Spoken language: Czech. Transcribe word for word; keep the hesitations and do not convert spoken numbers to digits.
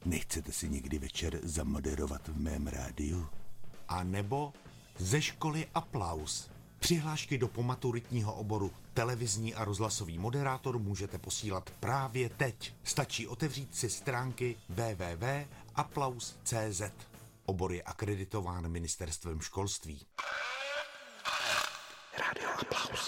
Nechcete si někdy večer zamoderovat v mém rádiu? A nebo ze školy Aplaus. Přihlášky do pomaturitního oboru televizní a rozhlasový moderátor můžete posílat právě teď. Stačí otevřít si stránky w w w tečka aplaus tečka c z. Obor je akreditován ministerstvem školství. Rádio Aplaus.